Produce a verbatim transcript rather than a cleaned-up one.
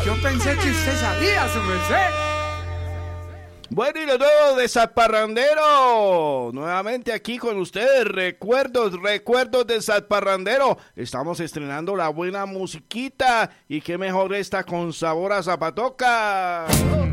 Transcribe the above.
Yo pensé que usted sabía, su merced. Bueno, y lo nuevo de Zaparrandero, nuevamente aquí con ustedes, recuerdos, recuerdos de Zaparrandero. Estamos estrenando la buena musiquita y qué mejor esta con sabor a zapatoca.